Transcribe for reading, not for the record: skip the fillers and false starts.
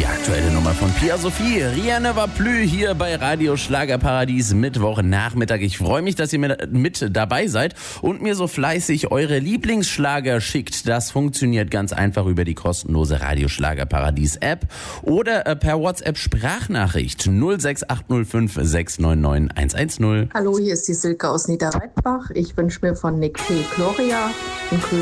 Die aktuelle Nummer von Pia Sophie. Rien ne va plus hier bei Radio Schlagerparadies Mittwochnachmittag. Ich freue mich, dass ihr mit dabei seid und mir so fleißig eure Lieblingsschlager schickt. Das funktioniert ganz einfach über die kostenlose Radio Schlagerparadies App oder per WhatsApp Sprachnachricht 06805 699 110. Hallo, hier ist die Silke aus Niederweidbach. Ich wünsche mir von Nick P. Gloria.